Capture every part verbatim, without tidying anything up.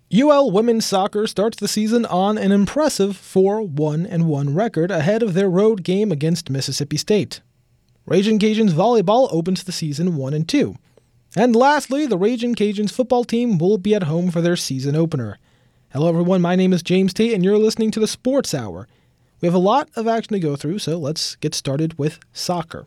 U L women's soccer starts the season on an impressive four one and one record ahead of their road game against Mississippi State. Ragin' Cajuns volleyball opens the season one and two. And lastly, the Ragin' Cajuns football team will be at home for their season opener. Hello everyone, my name is James Tate and you're listening to the Sports Hour. We have a lot of action to go through, so let's get started with soccer.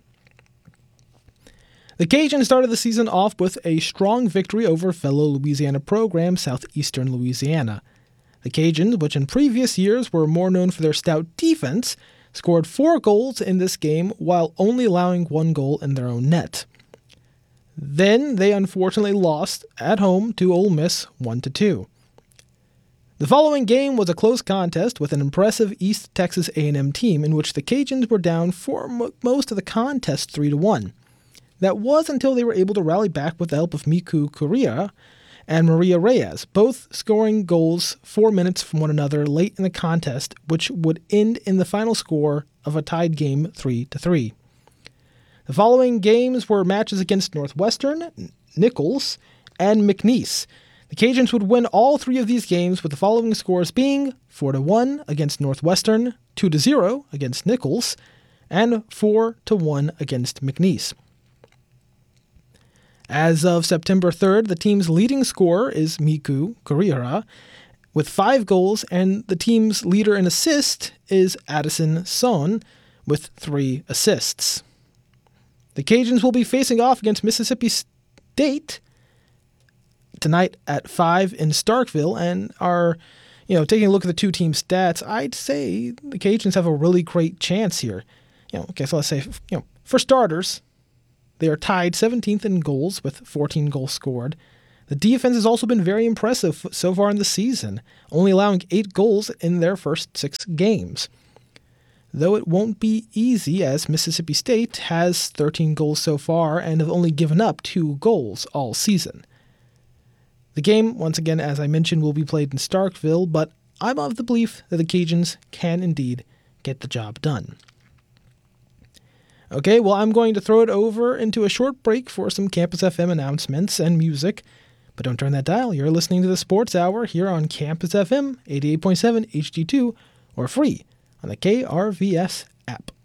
The Cajuns started the season off with a strong victory over fellow Louisiana program Southeastern Louisiana. The Cajuns, which in previous years were more known for their stout defense, scored four goals in this game while only allowing one goal in their own net. Then they unfortunately lost at home to Ole Miss one to two. The following game was a close contest with an impressive East Texas A and M team in which the Cajuns were down for mo- most of the contest three to one. That was until they were able to rally back with the help of Miku Correa and Maria Reyes, both scoring goals four minutes from one another late in the contest, which would end in the final score of a tied game three to three. The following games were matches against Northwestern, Nichols, and McNeese. The Cajuns would win all three of these games with the following scores being four to one against Northwestern, two to zero against Nichols, and four to one against McNeese. As of September third, the team's leading scorer is Miku Correa with five goals, and the team's leader in assist is Addison Son with three assists. The Cajuns will be facing off against Mississippi State tonight at five in Starkville, and are, you know, taking a look at the two team stats, I'd say the Cajuns have a really great chance here. You know, okay, so let's say, you know, for starters, they are tied seventeenth in goals with fourteen goals scored. The defense has also been very impressive so far in the season, only allowing eight goals in their first six games. Though it won't be easy, as Mississippi State has thirteen goals so far and have only given up two goals all season. The game, once again, as I mentioned, will be played in Starkville, but I'm of the belief that the Cajuns can indeed get the job done. Okay, well, I'm going to throw it over into a short break for some Campus F M announcements and music. But don't turn that dial. You're listening to the Sports Hour here on Campus F M eighty-eight point seven H D two or free on the K R V S app.